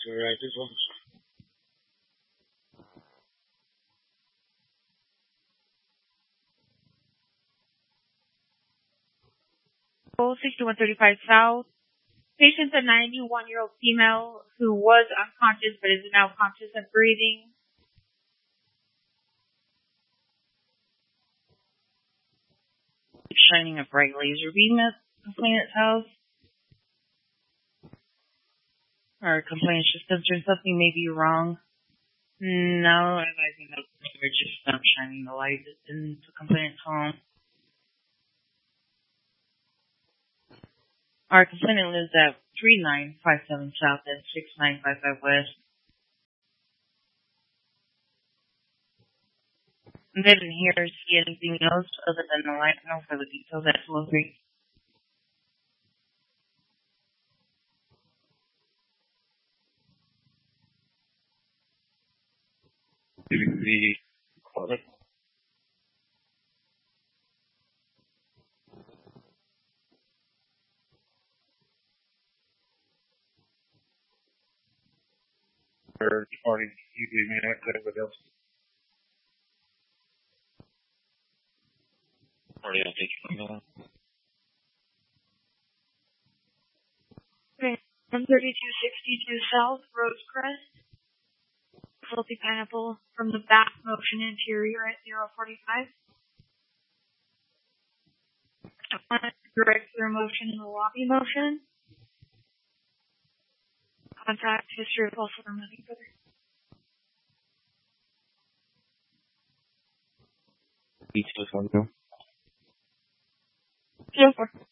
Alright, this one. 6135 South. Patient's a 91-year-old female who was unconscious but is now conscious and breathing. Shining a bright laser beam at complainant's house. Our complaint system said something may be wrong. No, I think that we're just not shining the light in the complainant's home. Our complainant lives at 3957 South and 6955 West. And they didn't hear or see anything else other than the light. No further details at 203. The product. Or departing, you gave me that credit else. Or yeah, thank you. Okay. 13262 South, Rosecrest. Faulty pineapple from the back motion interior at 045. Direct through motion in the lobby motion. Contact history of also nothing further. Each was one, no? 04.